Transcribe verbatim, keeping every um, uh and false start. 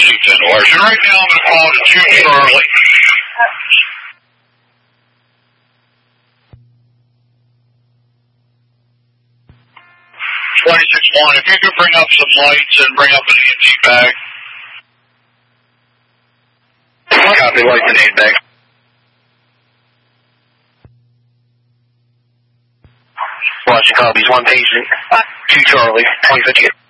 Chief Indoors. And right now I'm going to call it two Charlie. twenty-six one, if you could bring up some lights and bring up an E M T bag. Copy, lights and aid bag. Watching copies, one patient, two Charlie, twenty fifty.